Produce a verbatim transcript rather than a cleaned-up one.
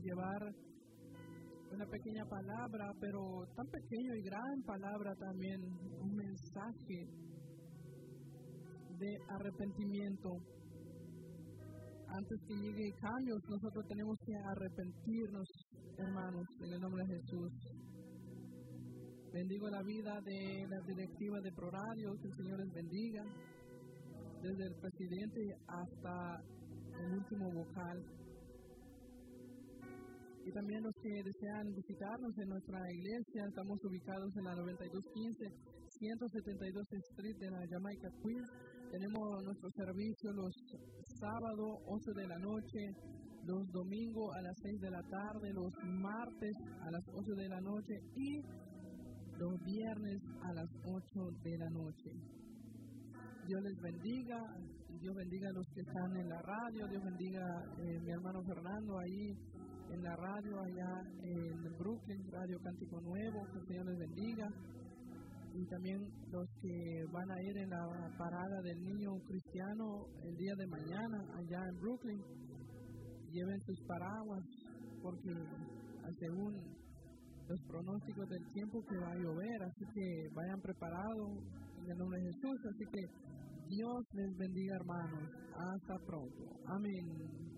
llevar una pequeña palabra, pero tan pequeño y gran palabra también, un mensaje de arrepentimiento. Antes que llegue cambios, nosotros tenemos que arrepentirnos, hermanos, en el nombre de Jesús. Bendigo la vida de la directiva de ProRadio, que el Señor les bendiga, desde el presidente hasta el último vocal. Y también los que desean visitarnos en nuestra iglesia, estamos ubicados en la noventa y dos quince, ciento setenta y dos Street de la Jamaica Queens. Tenemos nuestro servicio los sábados once de la noche, los domingos a las seis de la tarde, los martes a las ocho de la noche y los viernes a las ocho de la noche. Dios les bendiga, Dios bendiga a los que están en la radio, Dios bendiga a eh, mi hermano Fernando ahí en la radio allá en Brooklyn, Radio Cántico Nuevo, que el Señor les bendiga. Y también los que van a ir en la parada del niño cristiano el día de mañana allá en Brooklyn, lleven sus paraguas porque según los pronósticos del tiempo que va a llover, así que vayan preparados en el nombre de Jesús. Así que Dios les bendiga, hermanos. Hasta pronto. Amén.